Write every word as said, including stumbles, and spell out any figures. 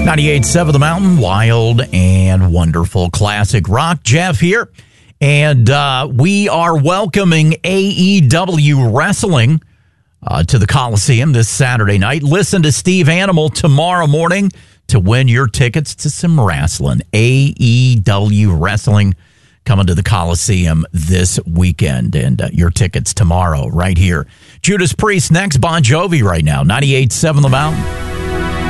ninety-eight point seven The Mountain, wild and wonderful classic rock. Jeff here, and uh, we are welcoming A E W Wrestling uh, to the Coliseum this Saturday night. Listen to Steve Animal tomorrow morning to win your tickets to some wrestling. A E W Wrestling coming to the Coliseum this weekend, and uh, your tickets tomorrow right here. Judas Priest next, Bon Jovi right now, ninety-eight point seven The Mountain.